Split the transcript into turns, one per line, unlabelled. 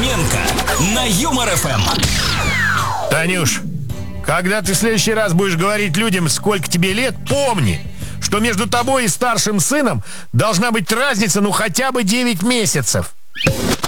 Нахименко на Юмор ФМ.
Танюш, когда ты в следующий раз будешь говорить людям, сколько тебе лет, помни, что между тобой и старшим сыном должна быть разница, ну хотя бы 9 месяцев.